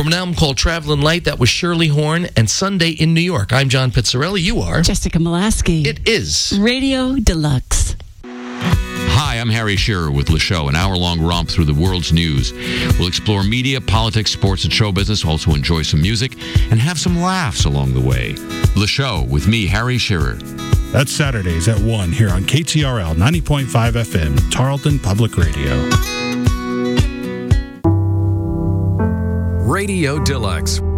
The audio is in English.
From an album called Traveling Light, that was Shirley Horn, and Sunday in New York. I'm John Pizzarelli. You are? Jessica Molaski. It is Radio Deluxe. Hi, I'm Harry Shearer with Le Show, an hour-long romp through the world's news. We'll explore media, politics, sports, and show business, also enjoy some music, and have some laughs along the way. Le Show with me, Harry Shearer. That's Saturdays at 1 here on KTRL 90.5 FM, Tarleton Public Radio. Radio Deluxe